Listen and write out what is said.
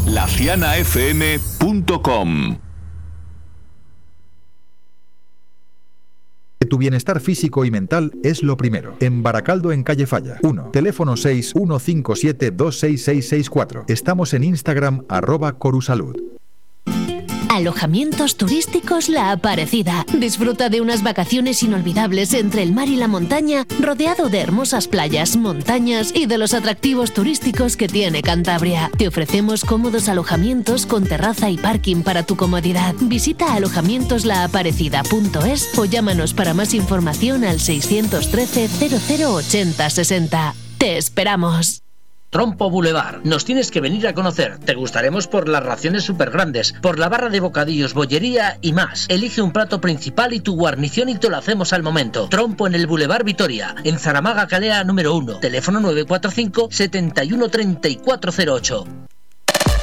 lacianafm.com. Tu bienestar físico y mental es lo primero. En Baracaldo, en calle Falla 1, teléfono 615726664. Estamos en Instagram @corusalud. Alojamientos turísticos La Aparecida. Disfruta de unas vacaciones inolvidables entre el mar y la montaña, rodeado de hermosas playas, montañas y de los atractivos turísticos que tiene Cantabria. Te ofrecemos cómodos alojamientos con terraza y parking para tu comodidad. Visita alojamientoslaaparecida.es o llámanos para más información al 613 0080 60. ¡Te esperamos! Trompo Boulevard. Nos tienes que venir a conocer. Te gustaremos por las raciones súper grandes, por la barra de bocadillos, bollería y más. Elige un plato principal y tu guarnición y te lo hacemos al momento. Trompo en el Boulevard Vitoria, en Zaramaga Calea número 1. Teléfono 945 71 3408.